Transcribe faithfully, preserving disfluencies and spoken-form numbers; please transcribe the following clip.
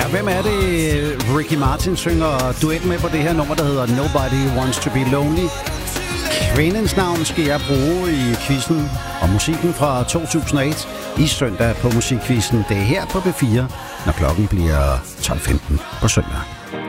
Ja, hvem er det, Ricky Martin synger duet med på det her nummer, der hedder Nobody Wants to Be Lonely? Kvindens navn skal jeg bruge i quizzen og musikken fra to tusind og et i søndag på Musikquizzen. Det er her på B fire, når klokken bliver tolv femten på søndag.